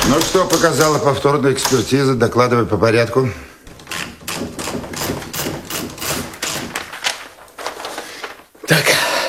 Ну что показала повторная экспертиза? Докладывай по порядку. Так.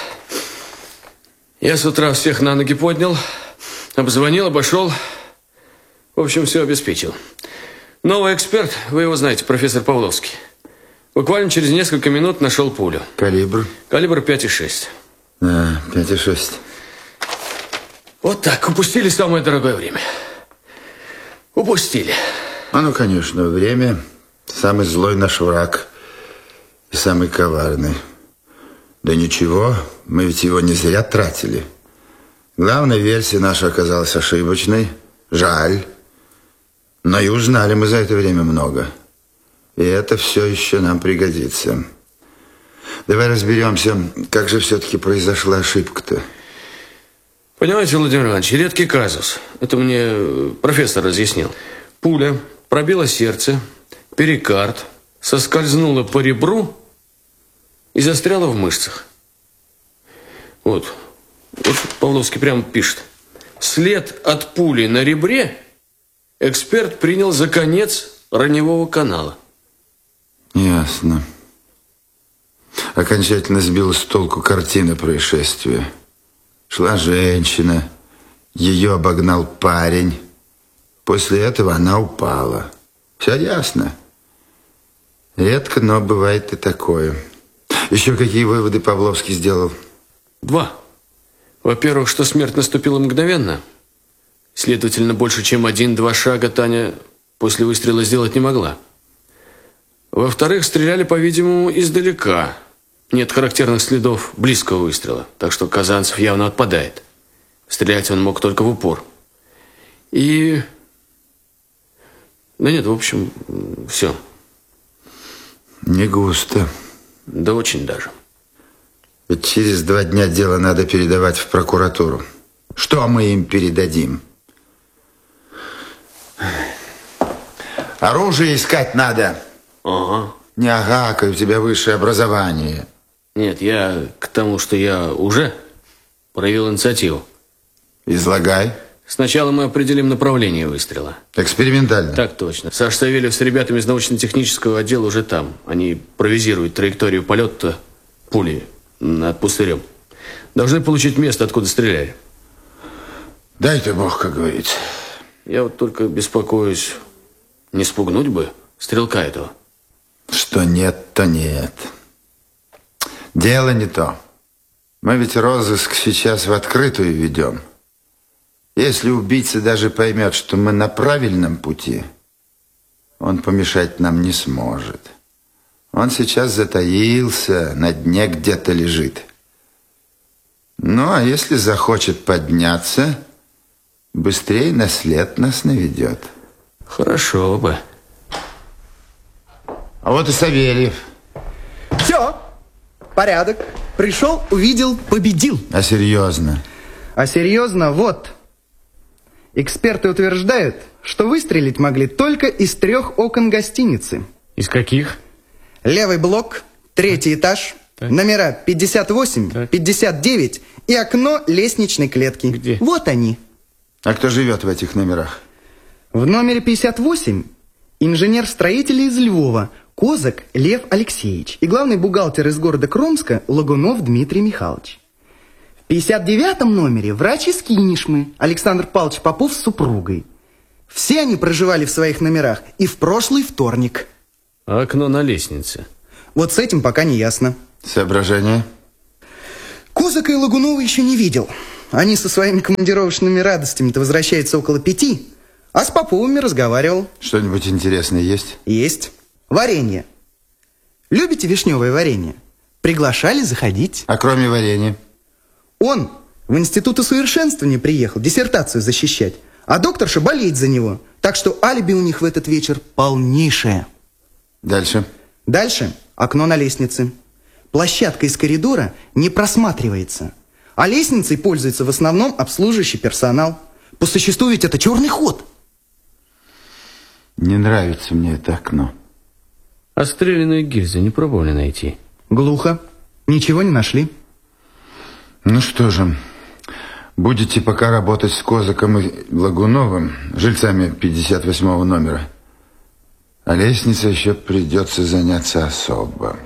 Я с утра всех на ноги поднял, обзвонил, обошел. В общем, все обеспечил. Новый эксперт, вы его знаете, профессор Павловский. Буквально через несколько минут нашел пулю. Калибр? Калибр 5,6. Да, 5,6. Вот так, упустили самое дорогое время. Упустили. Ну, конечно, время самый злой наш враг и самый коварный. Да ничего, мы ведь его не зря тратили. Главная версия наша оказалась ошибочной. Жаль. Но и узнали мы за это время много. И это все еще нам пригодится. Давай разберемся, как же все-таки произошла ошибка-то. Понимаете, Владимир Иванович, редкий казус. Это мне профессор разъяснил. Пуля пробила сердце, перикард, соскользнула по ребру и застряла в мышцах. Вот Павловский прямо пишет. След от пули на ребре эксперт принял за конец раневого канала. Ясно. Окончательно сбила с толку картина происшествия. Шла женщина, ее обогнал парень. После этого она упала. Все ясно. Редко, но бывает и такое. Еще какие выводы Павловский сделал? 2. Во-первых, что смерть наступила мгновенно. Следовательно, больше чем 1-2 шага Таня после выстрела сделать не могла. Во-вторых, стреляли, по-видимому, издалека. Нет характерных следов близкого выстрела, так что Казанцев явно отпадает. Стрелять он мог только в упор. И... Да нет, в общем, все. Не густо. Да очень даже. Ведь через 2 дня дело надо передавать в прокуратуру. Что мы им передадим? Оружие искать надо. Ага. Не агакай, у тебя высшее образование. Нет, я к тому, что я уже проявил инициативу. Излагай. Сначала мы определим направление выстрела. Экспериментально? Так точно. Саша Савельев с ребятами из научно-технического отдела уже там. Они провизируют траекторию полета пули над пустырем. Должны получить место, откуда стреляли. Дай-то Бог, как говорится. Я вот только беспокоюсь, не спугнуть бы стрелка этого. Что нет, то нет. Дело не то. Мы ведь розыск сейчас в открытую ведем. Если убийца даже поймет, что мы на правильном пути, он помешать нам не сможет. Он сейчас затаился, на дне где-то лежит. Ну, а если захочет подняться, быстрее на след нас наведет. Хорошо бы. А вот и Савельев. Все, порядок. Пришел, увидел, победил. А серьезно? А серьезно, вот. Эксперты утверждают, что выстрелить могли только из 3 окон гостиницы. Из каких? Левый блок, 3-й этаж, так. Номера 58, так. 59 и окно лестничной клетки. Где? Вот они. А кто живет в этих номерах? В номере 58 инженер-строитель из Львова Козак Лев Алексеевич и главный бухгалтер из города Кромска Лагунов Дмитрий Михайлович. В 59-м номере врач из Кинешмы Александр Павлович Попов с супругой. Все они проживали в своих номерах и в прошлый вторник. А окно на лестнице? Вот с этим пока не ясно. Соображение? Козака и Лагунова еще не видел. Они со своими командировочными радостями-то возвращаются около 5, а с Поповыми разговаривал. Что-нибудь интересное есть? Есть. Варенье. Любите вишневое варенье? Приглашали заходить. А кроме варенья? Он в институт усовершенствования приехал диссертацию защищать, а докторша болеет за него. Так что алиби у них в этот вечер полнейшее. Дальше? Дальше окно на лестнице. Площадка из коридора не просматривается, а лестницей пользуется в основном обслуживающий персонал. По существу ведь это черный ход. Не нравится мне это окно. А стрелянные гильзы не пробовали найти? Глухо. Ничего не нашли. Ну что же, Будете пока работать с Козаком и Лагуновым, жильцами 58-го номера. А лестницей еще придется заняться особо.